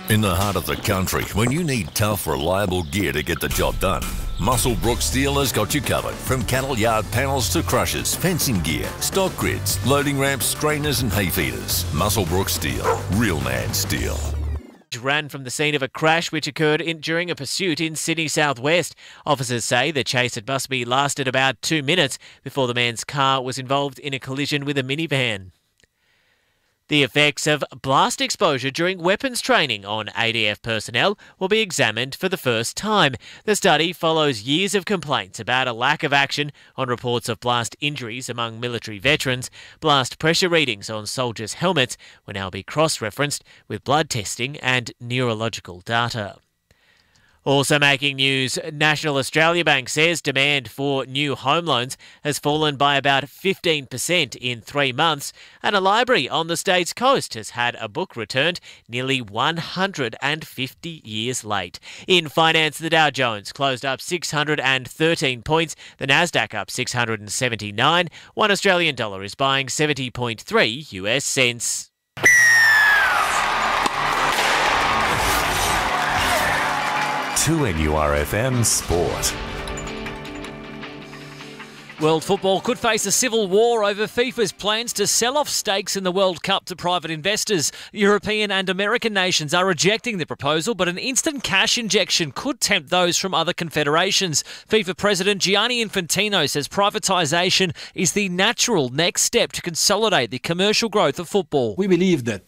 In the heart of the country, when you need tough, reliable gear to get the job done, Muswellbrook Steel has got you covered. From cattle yard panels to crushers, fencing gear, stock grids, loading ramps, strainers and hay feeders. Muswellbrook Steel. Real man steel. Ran from the scene of a crash which occurred during a pursuit in Sydney southwest. Officers say the chase had must be lasted about 2 minutes before the man's car was involved in a collision with a minivan. The effects of blast exposure during weapons training on ADF personnel will be examined for the first time. The study follows years of complaints about a lack of action on reports of blast injuries among military veterans. Blast pressure readings on soldiers' helmets will now be cross-referenced with blood testing and neurological data. Also making news, National Australia Bank says demand for new home loans has fallen by about 15% in 3 months, and a library on the state's coast has had a book returned nearly 150 years late. In finance, the Dow Jones closed up 613 points, the Nasdaq up 679. One Australian dollar is buying 70.3 US cents. 2NURFM Sport. World football could face a civil war over FIFA's plans to sell off stakes in the World Cup to private investors. European and American nations are rejecting the proposal, but an instant cash injection could tempt those from other confederations. FIFA President Gianni Infantino says privatisation is the natural next step to consolidate the commercial growth of football. We believe that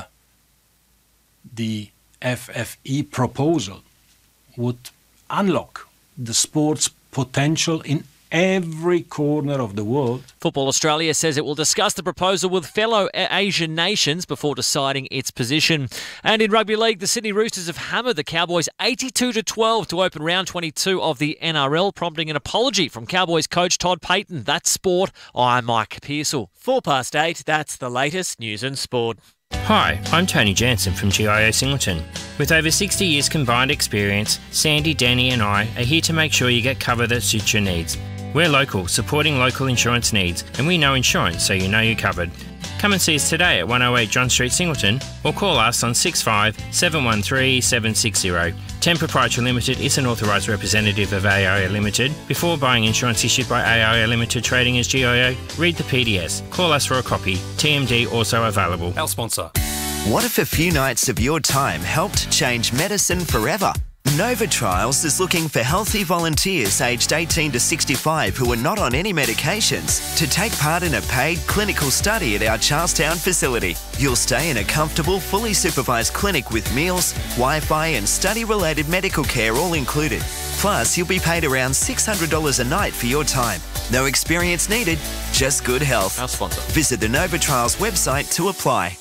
the FFE proposal would unlock the sport's potential in every corner of the world. Football Australia says it will discuss the proposal with fellow Asian nations before deciding its position. And in rugby league, the Sydney Roosters have hammered the Cowboys 82-12 to open round 22 of the NRL, prompting an apology from Cowboys coach Todd Payton. That's sport. I'm Mike Pearsall. 8:04, that's the latest news and sport. Hi, I'm Tony Jansen from GIO Singleton. With over 60 years combined experience, Sandy, Danny and I are here to make sure you get cover that suits your needs. We're local, supporting local insurance needs, and we know insurance so you know you're covered. Come and see us today at 108 John Street, Singleton, or call us on 65 713 760. Ten Proprietary Limited is an authorised representative of AIA Limited. Before buying insurance issued by AIA Limited trading as GIO, read the PDS. Call us for a copy. TMD also available. Our sponsor. What if a few nights of your time helped change medicine forever? Nova Trials is looking for healthy volunteers aged 18 to 65 who are not on any medications to take part in a paid clinical study at our Charlestown facility. You'll stay in a comfortable, fully supervised clinic with meals, Wi-Fi and study-related medical care all included. Plus, you'll be paid around $600 a night for your time. No experience needed, just good health. Our sponsor. Visit the Nova Trials website to apply.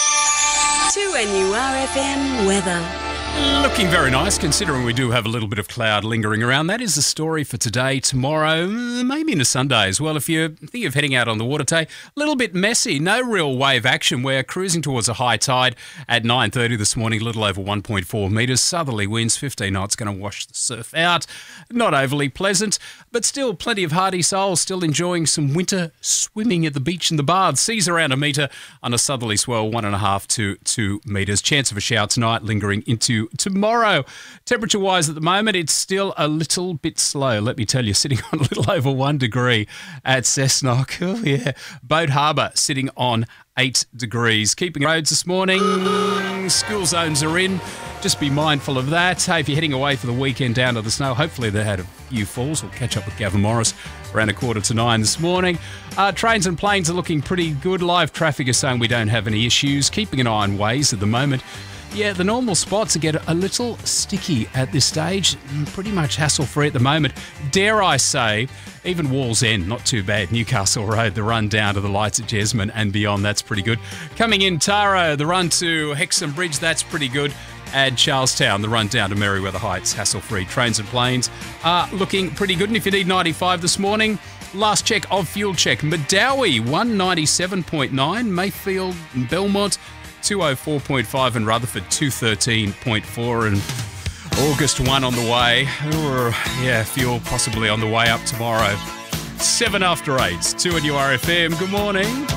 2NURFM weather. Looking very nice, considering we do have a little bit of cloud lingering around. That is the story for today, tomorrow, maybe into Sunday as well. If you think of heading out on the water today, a little bit messy, no real wave action. We're cruising towards a high tide at 9:30 this morning, a little over 1.4 metres. Southerly winds, 15 knots, going to wash the surf out. Not overly pleasant, but still plenty of hardy souls still enjoying some winter swimming at the beach and the baths. Seas around a metre on a southerly swell, 1.5 to 2 metres. Chance of a shower tonight, lingering into tomorrow. Temperature-wise at the moment, it's still a little bit slow. Let me tell you, sitting on a little over 1 degree at Cessnock. Oh, yeah. Boat Harbour sitting on 8 degrees. Keeping roads this morning. School zones are in. Just be mindful of that. Hey, if you're heading away for the weekend down to the snow, hopefully they had a few falls. We'll catch up with Gavin Morris around 8:45 this morning. Trains and planes are looking pretty good. Live traffic is saying we don't have any issues. Keeping an eye on ways at the moment. Yeah, the normal spots get a little sticky at this stage. Pretty much hassle-free at the moment. Dare I say, even Wall's End, not too bad. Newcastle Road, the run down to the lights at Jesmond and beyond, that's pretty good. Coming in Taro, the run to Hexham Bridge, that's pretty good. And Charlestown, the run down to Merriweather Heights, hassle-free. Trains and planes are looking pretty good. And if you need 95 this morning, last check of fuel check. Madawi, 197.9. Mayfield and Belmont, 204.5, and Rutherford 213.4, and August 1 on the way. Fuel possibly on the way up tomorrow. 7 after 8. 2NURFM. Good morning.